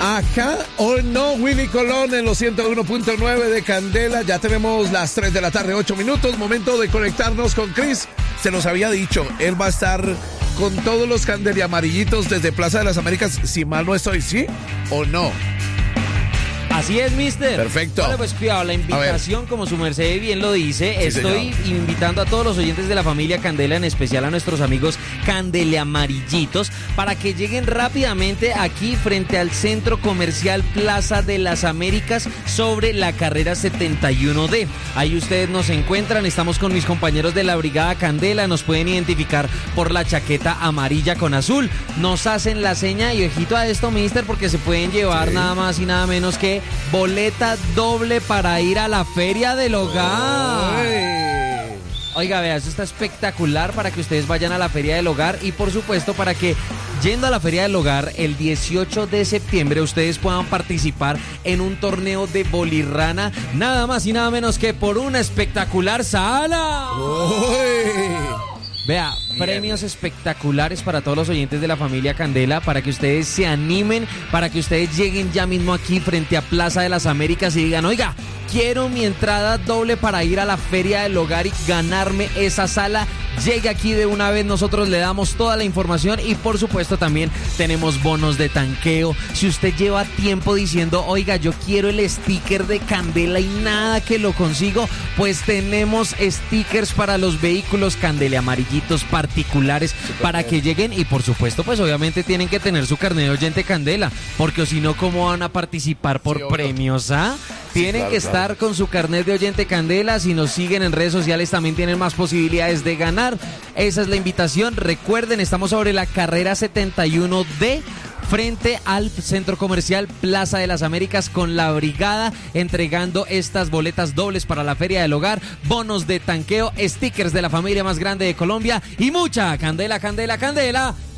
Acá o no, Willy Colón en los 101.9 de Candela. Ya tenemos las 3 de la tarde, 8 minutos. Momento de conectarnos con Chris. Se nos había dicho, él va a estar con todos los candeliamarillitos desde Plaza de las Américas. Si mal no estoy, ¿sí o no? Así es, mister. Perfecto. Vale, pues cuidado, la invitación, como su merced bien lo dice, Sí, estoy señor. invitando a todos los oyentes de la familia Candela, en especial a nuestros amigos candeleamarillitos, para que lleguen rápidamente aquí frente al Centro Comercial Plaza de las Américas sobre la carrera 71D. Ahí ustedes nos encuentran, estamos con mis compañeros de la Brigada Candela, nos pueden identificar por la chaqueta amarilla con azul. Nos hacen la seña y ojito a esto, mister, porque se pueden llevar nada más y nada menos que boleta doble para ir a la Feria del Hogar. Ay. Oiga, vea, eso está espectacular para que ustedes vayan a la Feria del Hogar y por supuesto para que yendo a la Feria del Hogar el 18 de septiembre ustedes puedan participar en un torneo de bolirrana, nada más y nada menos que por una espectacular sala. Vea, premios espectaculares para todos los oyentes de la familia Candela, para que ustedes se animen, para que ustedes lleguen ya mismo aquí frente a Plaza de las Américas y digan, oiga, quiero mi entrada doble para ir a la Feria del Hogar y ganarme esa sala. Llegue aquí de una vez, nosotros le damos toda la información y por supuesto también tenemos bonos de tanqueo. Si usted lleva tiempo diciendo, oiga, yo quiero el sticker de Candela y nada que lo consigo, pues tenemos stickers para los vehículos candeleamarillitos particulares para que lleguen y por supuesto pues obviamente tienen que tener su carnet de oyente Candela, porque o si no, ¿cómo van a participar por premios? Tienen claro, que estar con su carnet de oyente Candela. Si nos siguen en redes sociales también tienen más posibilidades de ganar. Esa es la invitación. Recuerden, estamos sobre la carrera 71D frente al Centro Comercial Plaza de las Américas con la Brigada entregando estas boletas dobles para la Feria del Hogar, bonos de tanqueo, stickers de la familia más grande de Colombia y mucha candela, candela, candela